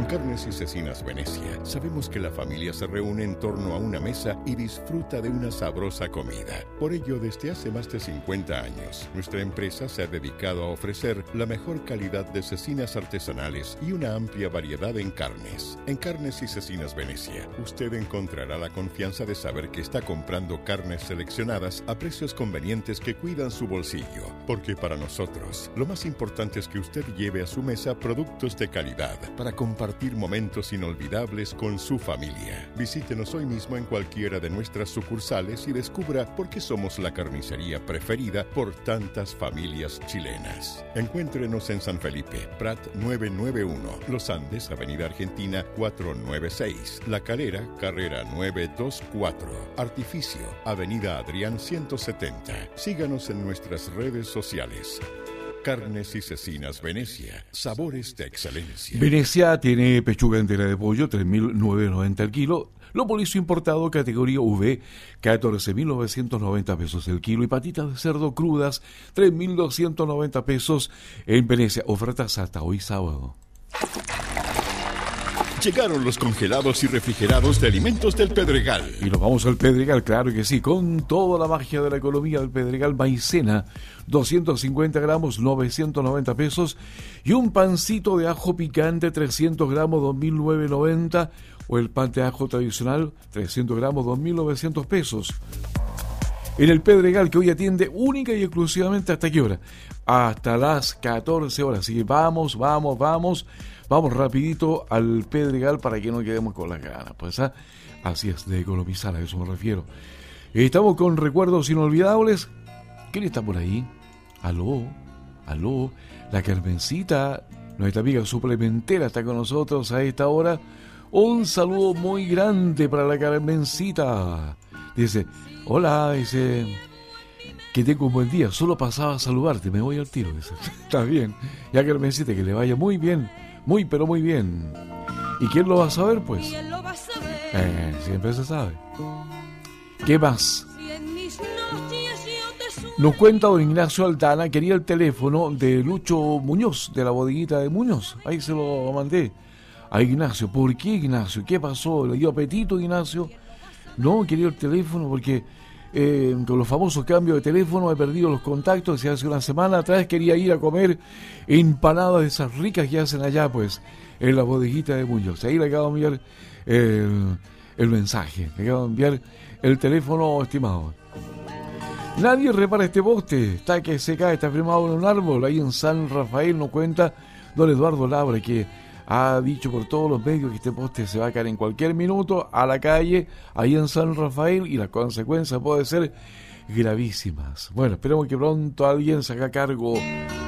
Carnes y Cecinas Venecia sabemos que la familia se reúne en torno a una mesa y disfruta de una sabrosa comida. Por ello, desde hace más de 50 años, nuestra empresa se ha dedicado a ofrecer la mejor calidad de cecinas artesanales y una amplia variedad en carnes. En Carnes y Cecinas Venecia, usted encontrará la confianza de saber que está comprando carnes seleccionadas a precios convenientes que cuidan su bolsillo. Porque para nosotros, lo más importante es que usted lleve a su mesa productos de calidad para compartir momentos inolvidables con su familia. Visítenos hoy mismo en cualquiera de nuestras sucursales y descubra por qué somos la carnicería preferida por tantas familias chilenas. Encuéntrenos en San Felipe, Prat 991, Los Andes, Avenida Argentina 496, La Calera, Carrera 924, Artificio, Avenida Adrián 170. Síganos en nuestras redes sociales. Carnes y Cecinas Venecia, sabores de excelencia. Venecia tiene pechuga entera de pollo, 3.990 el kilo. Lomo liso importado, categoría V, 14.990 pesos el kilo. Y patitas de cerdo crudas, 3.290 pesos en Venecia. Ofertas hasta hoy sábado. Llegaron los congelados y refrigerados de alimentos del Pedregal. Y nos vamos al Pedregal, claro que sí, con toda la magia de la economía del Pedregal. Maicena, 250 gramos, 990 pesos. Y un pancito de ajo picante, 300 gramos, 2.990. O el pan de ajo tradicional, 300 gramos, 2.900 pesos. En el Pedregal, que hoy atiende única y exclusivamente, ¿hasta qué hora? Hasta las 14 horas. Así que vamos rapidito al Pedregal para que no quedemos con las ganas. Pues así es, de economizar, a eso me refiero. Estamos con recuerdos inolvidables. ¿Quién está por ahí? Aló, la Carmencita, nuestra amiga suplementera, está con nosotros a esta hora. Un saludo muy grande para la Carmencita. Dice, hola, que tengo un buen día, solo pasaba a saludarte, me voy al tiro. Dice. Está bien, ya Carmencita, que le vaya muy bien, pero muy bien. ¿Y quién lo va a saber, pues? Siempre se sabe. ¿Qué más? Nos cuenta don Ignacio Aldana, quería el teléfono de Lucho Muñoz, de la bodeguita de Muñoz. Ahí se lo mandé a Ignacio. ¿Por qué, Ignacio? ¿Qué pasó? ¿Le dio apetito, Ignacio? No, quería el teléfono porque con los famosos cambios de teléfono he perdido los contactos. Hace una semana atrás quería ir a comer empanadas de esas ricas que hacen allá, pues, en la bodeguita de Muñoz. Ahí le acabo de enviar el mensaje, le acabo de enviar el teléfono, estimado. Nadie repara este poste, está que se cae, está firmado en un árbol. Ahí en San Rafael nos cuenta don Eduardo Labre, que ha dicho por todos los medios que este poste se va a caer en cualquier minuto a la calle, ahí en San Rafael, y las consecuencias pueden ser gravísimas. Bueno, esperemos que pronto alguien se haga cargo